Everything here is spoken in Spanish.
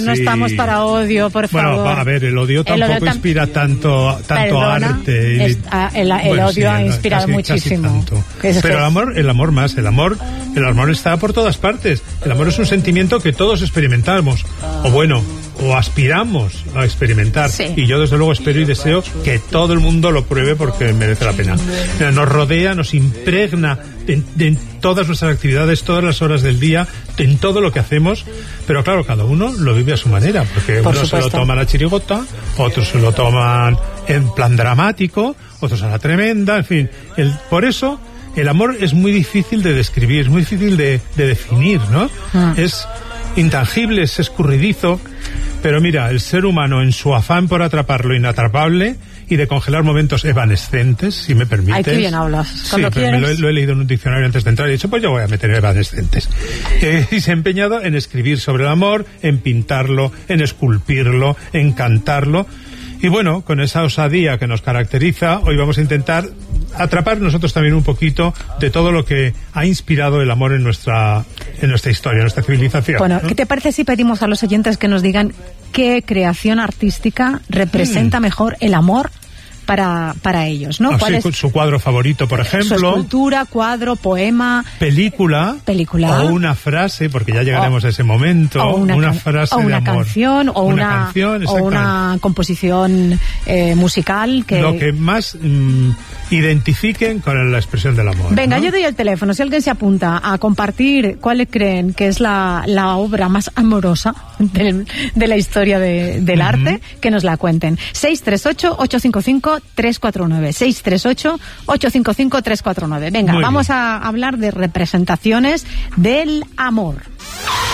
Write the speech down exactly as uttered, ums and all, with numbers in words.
No sí. estamos para odio, por favor. Bueno, a ver, el odio tampoco el odio tam... inspira tanto, tanto Perdona, arte. Es, el, el bueno, odio sí, ha inspirado casi, muchísimo. Casi Pero el amor, el amor más, el amor, el amor está por todas partes. El amor es un sentimiento que todos experimentamos. O bueno, o aspiramos a experimentar. Sí. Y yo desde luego espero y deseo que todo el mundo lo pruebe porque merece la pena. Nos rodea, nos impregna en, en todas nuestras actividades, todas las horas del día, en todo lo que hacemos, pero claro, cada uno lo vive a su manera, porque Por unos supuesto. se lo toman a chirigota, otros se lo toman en plan dramático, otros a la tremenda, en fin. El, por eso el amor es muy difícil de describir, es muy difícil de, de definir, ¿no? Ah. Es intangible, es escurridizo, pero mira, el ser humano en su afán por atrapar lo inatrapable y de congelar momentos evanescentes, si me permites. Ay, qué bien hablas. Sí, pero me lo, he, lo he leído en un diccionario antes de entrar y he dicho, pues yo voy a meter evanescentes. Eh, y se ha empeñado en escribir sobre el amor, en pintarlo, en esculpirlo, en cantarlo. Y bueno, con esa osadía que nos caracteriza, hoy vamos a intentar atrapar nosotros también un poquito de todo lo que ha inspirado el amor en nuestra en nuestra historia, en nuestra civilización. Bueno, ¿no? ¿Qué te parece si pedimos a los oyentes que nos digan qué creación artística representa mm. mejor el amor para, para ellos, ¿no? Ah, ¿Cuál sí, es su cuadro favorito, por ejemplo? Su escultura, cuadro, poema... Película. Película. O una frase, porque ya llegaremos o, a ese momento. O una, una can- frase o una de amor. Canción, o una, una canción, o una composición eh, musical que... Lo que más mm, identifiquen con la expresión del amor. Venga, ¿no? yo doy el teléfono. Si alguien se apunta a compartir cuál creen que es la, la obra más amorosa de, de la historia de, del uh-huh. arte, que nos la cuenten. seis tres ocho, ocho cinco cinco, tres cuatro nueve. seis tres ocho, ocho cinco cinco, tres cuatro nueve. Venga, Muy vamos bien. a hablar de representaciones del amor.